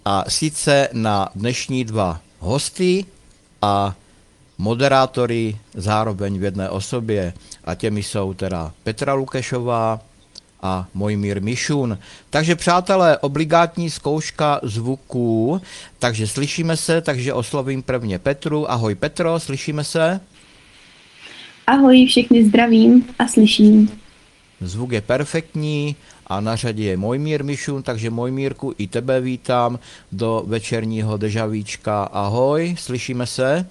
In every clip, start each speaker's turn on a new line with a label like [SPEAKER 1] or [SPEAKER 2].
[SPEAKER 1] a sice na dnešní dva hosty a moderátory zároveň v jedné osobě. A těmi jsou teda Petra Lukešová a Mojmír Mišun. Takže přátelé, obligátní zkouška zvuků. Takže slyšíme se, takže oslovím prvně Petru. Ahoj Petro, slyšíme se?
[SPEAKER 2] Ahoj, všechny zdravím a slyším.
[SPEAKER 1] Zvuk je perfektní a na řadě je Mojmír Mišun, takže Mojmírku, i tebe vítám do večerního dežavíčka. Ahoj, slyšíme se?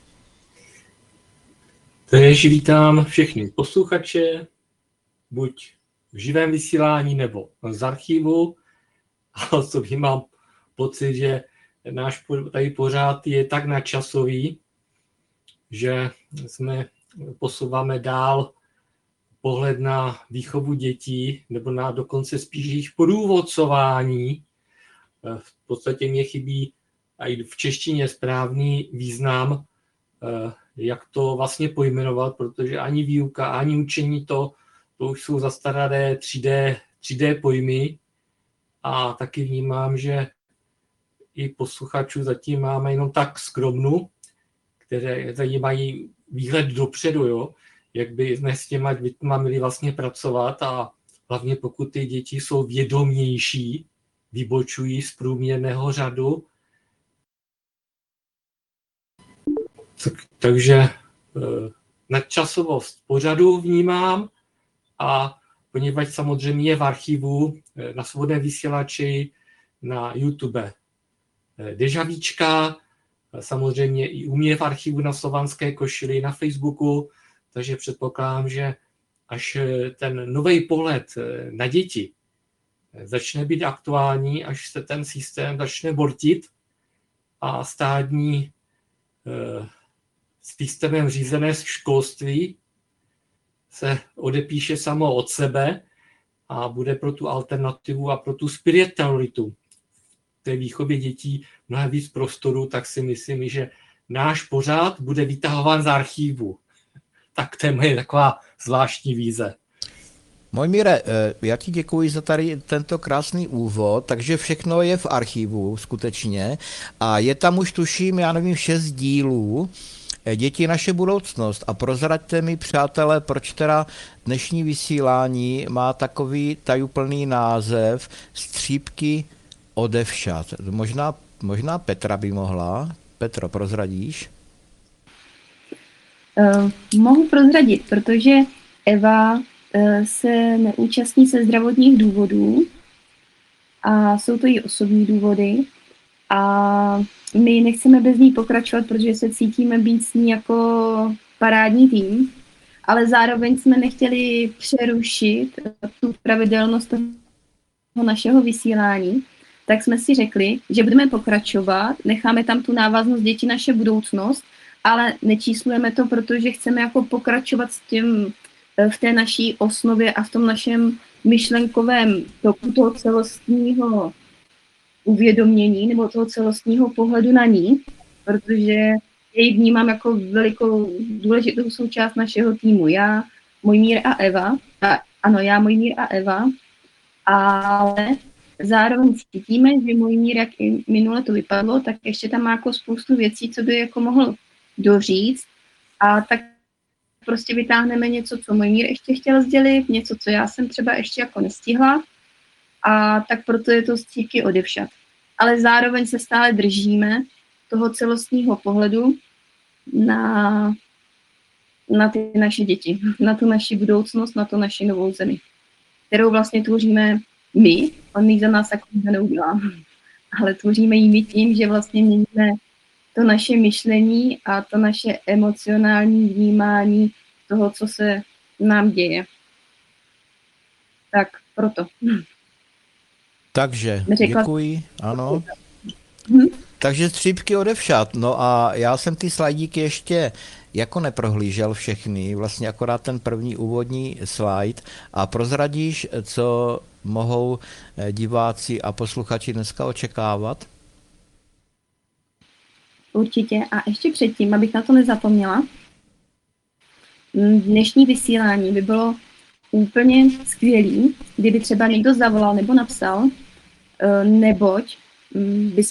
[SPEAKER 3] Též vítám všechny posluchače, buď v živém vysílání nebo z archivu. A osobně mám pocit, že náš tady pořád je tak nadčasový, že jsme posouváme dál pohled na výchovu dětí, nebo na dokonce spíš jejich průvodcování. V podstatě mě chybí i v češtině správný význam, jak to vlastně pojmenovat, protože ani výuka, ani učení to už jsou zastaralé 3D pojmy. A taky vnímám, že i posluchačů zatím máme jenom tak skromnu, které zajímají výhled dopředu, jo? Jak by jsme s těma dětma měli vlastně pracovat, a hlavně pokud ty děti jsou vědomější, vybočují z průměrného řadu. Takže nadčasovost pořadu vnímám, a poněvadž samozřejmě je v archivu na Svobodném vysílači, na YouTube Dežavíčka, samozřejmě i u mě v archivu na Slovanské košili, na Facebooku, takže předpokládám, že až ten nový pohled na děti začne být aktuální, až se ten systém začne bortit a státní systémem řízené školství se odepíše samo od sebe a bude pro tu alternativu a pro tu spiritualitu v té výchově dětí mnohem víc prostoru, tak si myslím, že náš pořád bude vytahován z archívu. Tak to je moje taková zvláštní vize.
[SPEAKER 1] Mojmíre, já ti děkuji za tady tento krásný úvod, takže všechno je v archivu skutečně a je tam už tuším, já nevím, 6 dílů, Děti naše budoucnost. A prozraďte mi, přátelé, proč teda dnešní vysílání má takový tajuplný název Střípky odevšad. Možná Petra by mohla. Petro, prozradíš?
[SPEAKER 2] Mohu prozradit, protože Eva se neúčastní ze zdravotních důvodů a jsou to její osobní důvody a my nechceme bez ní pokračovat, protože se cítíme být s ní jako parádní tým, ale zároveň jsme nechtěli přerušit tu pravidelnost toho našeho vysílání, tak jsme si řekli, že budeme pokračovat, necháme tam tu návaznost Děti naše budoucnost, ale nečíslujeme to, protože chceme jako pokračovat s tím v té naší osnově a v tom našem myšlenkovém toku toho celostního uvědomění nebo toho celostního pohledu na ní, protože jej vnímám jako velikou důležitou součást našeho týmu. Já, Mojmír a Eva, já, Mojmír a Eva, ale zároveň cítíme, že Mojmír, jak i minule to vypadlo, tak ještě tam má jako spoustu věcí, co by jako mohl doříct, a tak prostě vytáhneme něco, co Mojmír ještě chtěl sdělit, něco, co já jsem třeba ještě jako nestihla, a tak proto je to Střípky odevšad. Ale zároveň se stále držíme toho celostního pohledu na ty naše děti, na tu naši budoucnost, na tu naši novou zemi, kterou vlastně tvoříme my, on ji za nás jako neudělá, ale tvoříme ji my tím, že vlastně měníme to naše myšlení a to naše emocionální vnímání toho, co se nám děje. Tak proto.
[SPEAKER 1] Takže děkuji, ano. Takže Střípky odevšad. No a já jsem ty slajdíky ještě jako neprohlížel všechny, vlastně akorát ten první úvodní slide. A prozradíš, co mohou diváci a posluchači dneska očekávat?
[SPEAKER 2] Určitě. A ještě předtím, abych na to nezapomněla, dnešní vysílání by bylo úplně skvělý, kdyby třeba někdo zavolal nebo napsal, neboť